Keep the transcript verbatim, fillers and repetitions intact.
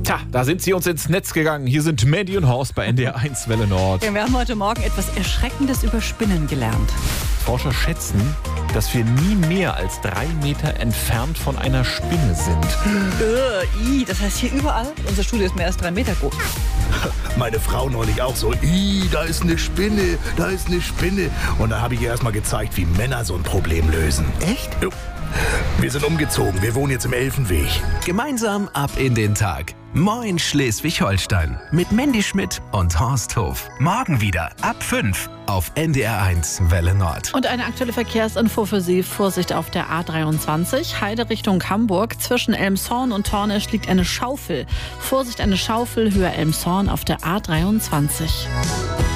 Tja, da sind sie uns ins Netz gegangen. Hier sind Mandy und Horst bei N D R eins Welle Nord. Ja, wir haben heute Morgen etwas Erschreckendes über Spinnen gelernt. Forscher schätzen, dass wir nie mehr als drei Meter entfernt von einer Spinne sind. Äh, i, das heißt hier überall? Unser Studio ist mehr als drei Meter groß. Meine Frau neulich auch so, Ih, da ist eine Spinne, da ist eine Spinne. Und da habe ich ihr erst mal gezeigt, wie Männer so ein Problem lösen. Echt? Jo. Wir sind umgezogen, wir wohnen jetzt im Elfenweg. Gemeinsam ab in den Tag. Moin Schleswig-Holstein mit Mandy Schmidt und Horst Hof. Morgen wieder ab fünf auf N D R eins Welle Nord. Und eine aktuelle Verkehrsinfo für Sie. Vorsicht auf der A dreiundzwanzig, Heide Richtung Hamburg. Zwischen Elmshorn und Tornisch liegt eine Schaufel. Vorsicht, eine Schaufel, höher Elmshorn auf der A dreiundzwanzig.